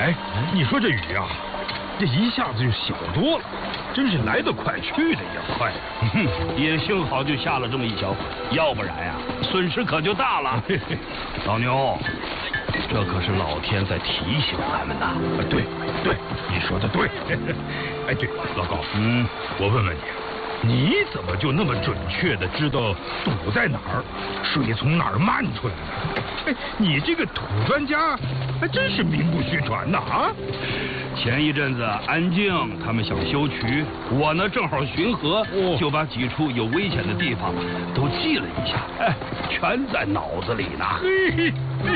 哎，你说这雨啊，这一下子就小多了，真是来得快，去得也快。 也幸好就下了这么一小会，要不然呀，损失可就大了。老牛，这可是老天在提醒咱们呐。 对，你说的对。哎，对，老高，我问问你。你怎么就那么准确的知道堵在哪儿，水从哪儿漫出来的？哎，你这个土专家还真是名不虚传呐！啊， 前一阵子安静他们想修渠，我呢正好巡河，就把几处有危险的地方都记了一下，哎，全在脑子里呢。 嘿，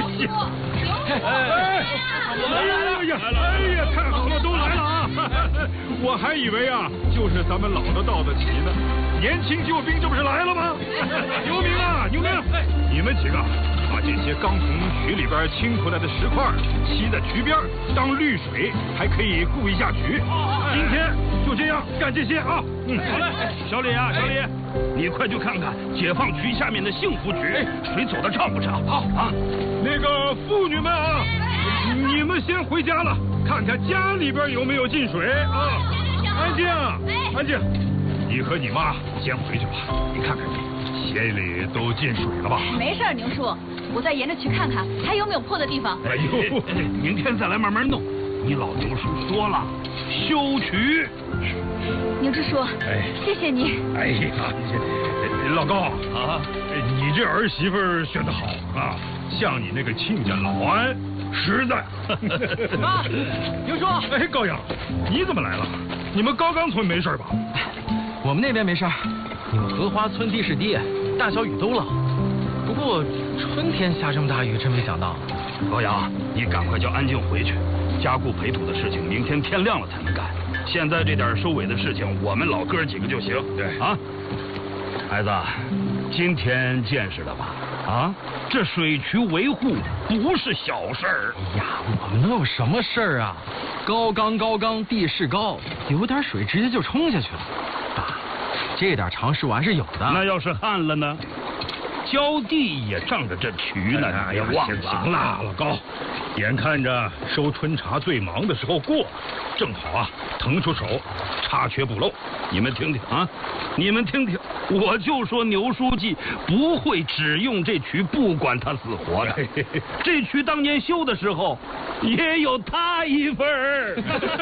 哎呀，太好了，都来了啊！我还以为啊，就是咱们老的到得齐呢。年轻救兵这不是来了吗？牛明啊，牛明，你们几个把这些刚从渠里边清出来的石块砌在渠边当滤水，还可以顾一下渠。今天就这样干这些啊。 好嘞，小李啊，小李，你快去看看解放渠下面的幸福渠，水走得畅不畅？好啊， 那个妇女们啊，你们先回家了，看看家里边有没有进水啊。安静，安静，你和你妈先回去吧，你看看鞋里都进水了吧？ 没事，牛叔，我再沿着渠看看还有没有破的地方。 哎呦， 明天再来慢慢弄。你老牛叔说了，修渠。 牛支书，谢谢你。 哎呀，老高啊，你这儿媳妇选得好啊，像你那个亲家老安，实在。 妈，牛叔， 哎，高阳，你怎么来了？你们高岗村没事吧？ 我们那边没事，你们荷花村地是地，大小雨都漏。不过春天下这么大雨，真没想到。 高阳，你赶快叫安静回去，加固培土的事情，明天天亮了才能干。现在这点收尾的事情，我们老哥几个就行。 对啊，孩子，今天见识了吧？啊，这水渠维护不是小事儿。 哎呀，我们能有什么事儿啊？高岗地势高，有点水直接就冲下去了。爸，这点常识我还是有的。 那要是旱了呢？浇地也仗着这渠呢，你别忘了。 行了，老高，眼看着收春茶最忙的时候过了，正好啊，腾出手插缺补漏。 你们听听啊，你们听听，我就说牛书记不会只用这渠，不管他死活的。这渠当年修的时候，也有他一份儿。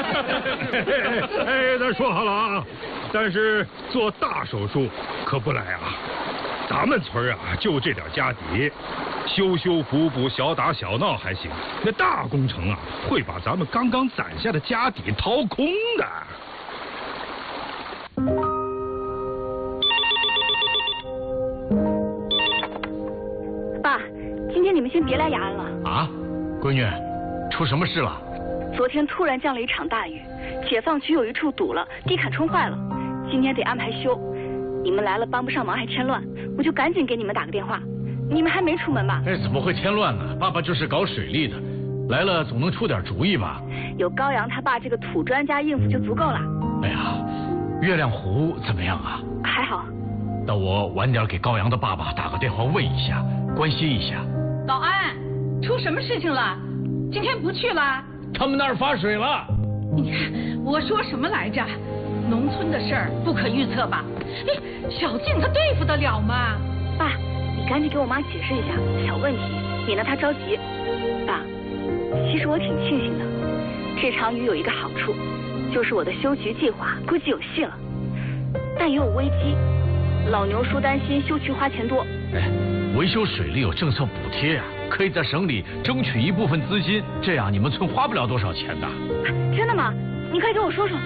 哎，咱说好了啊，但是做大手术可不来啊。咱们村啊，就这点家底，修补小打小闹还行，那大工程啊，会把咱们刚刚攒下的家底掏空的。 爸，今天你们先别来雅安了。 啊，闺女，出什么事了？ 昨天突然降了一场大雨，解放渠有一处堵了，地坎冲坏了，今天得安排修。你们来了帮不上忙还添乱，我就赶紧给你们打个电话。你们还没出门吧？ 哎，怎么会添乱呢？爸爸就是搞水利的，来了总能出点主意吧？ 有高阳他爸这个土专家应付就足够了。 哎呀，月亮湖怎么样啊？ 还好。 那我晚点给高阳的爸爸打个电话问一下，关心一下。 老安，出什么事情了？今天不去了？ 他们那儿发水了。 你看我说什么来着？农村的事儿不可预测吧？哎，小静她对付得了吗？ 爸，你赶紧给我妈解释一下，小问题，免得她着急。爸，其实我挺庆幸的，这场雨有一个好处，就是我的修渠计划估计有戏了。但也有危机，老牛叔担心修渠花钱多。 哎，维修水利有政策补贴呀，可以在省里争取一部分资金，这样你们村花不了多少钱的。 真的吗？你快给我说说。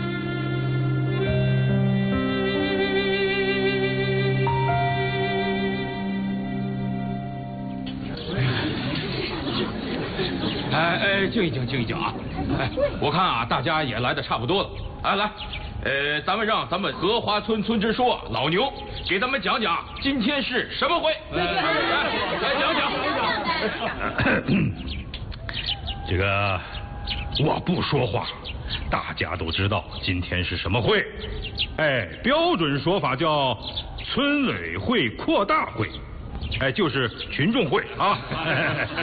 哎，静一静啊！哎，我看啊，大家也来的差不多了。哎，来，咱们让咱们荷花村村支书老牛给咱们讲讲今天是什么会。来讲讲。 这个我不说话，大家都知道今天是什么会。哎，标准说法叫村委会扩大会。哎，就是群众会啊。